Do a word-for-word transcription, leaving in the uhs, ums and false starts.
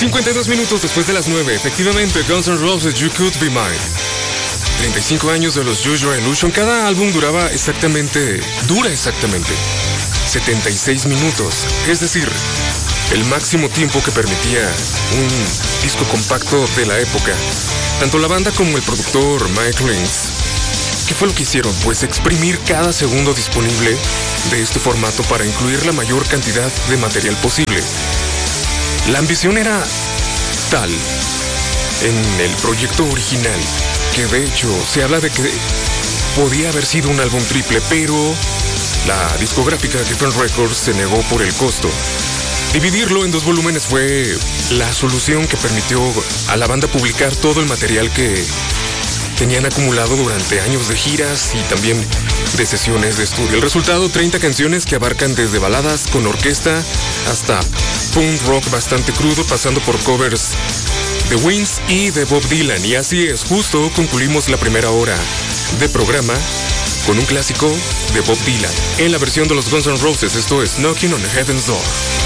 cincuenta y dos minutos después de las nueve, efectivamente, Guns N' Roses, You Could Be Mine. treinta y cinco años de los Use Your Illusion. Cada álbum duraba exactamente, dura exactamente, setenta y seis minutos. Es decir, el máximo tiempo que permitía un disco compacto de la época. Tanto la banda como el productor Mike Lins, ¿qué fue lo que hicieron? Pues exprimir cada segundo disponible de este formato para incluir la mayor cantidad de material posible. La ambición era tal en el proyecto original que de hecho se habla de que podía haber sido un álbum triple, pero la discográfica Geffen Records se negó por el costo. Dividirlo en dos volúmenes fue la solución que permitió a la banda publicar todo el material que tenían acumulado durante años de giras y también de sesiones de estudio. El resultado, treinta canciones que abarcan desde baladas con orquesta hasta punk rock bastante crudo, pasando por covers de Wings y de Bob Dylan. Y así es, justo concluimos la primera hora de programa con un clásico de Bob Dylan en la versión de los Guns N' Roses. Esto es Knocking on Heaven's Door.